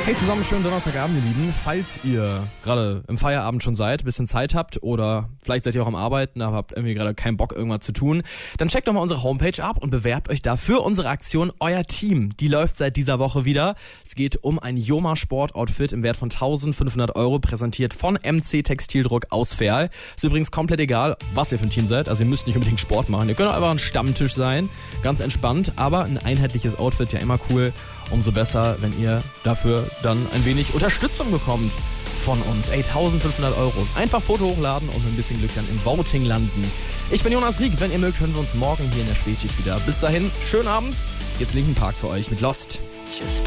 Hey zusammen, schönen Donnerstagabend, ihr Lieben. Falls ihr gerade im Feierabend schon seid, ein bisschen Zeit habt oder vielleicht seid ihr auch am Arbeiten, aber habt irgendwie gerade keinen Bock, irgendwas zu tun, dann checkt doch mal unsere Homepage ab und bewerbt euch da für unsere Aktion Euer Team. Die läuft seit dieser Woche wieder. Es geht um ein Joma Sport-Outfit im Wert von 1.500 €, präsentiert von MC Textildruck aus Verl. Ist übrigens komplett egal, was ihr für ein Team seid. Also ihr müsst nicht unbedingt Sport machen. Ihr könnt auch einfach ein Stammtisch sein. Ganz entspannt, aber ein einheitliches Outfit ja immer cool. Umso besser, wenn ihr dafür dann ein wenig Unterstützung bekommt von uns. 1.500 €. Einfach Foto hochladen und mit ein bisschen Glück dann im Voting landen. Ich bin Jonas Rieck. Wenn ihr mögt, hören wir uns morgen hier in der Spätschicht wieder. Bis dahin, schönen Abend. Jetzt Linkin Park für euch mit Lost. Just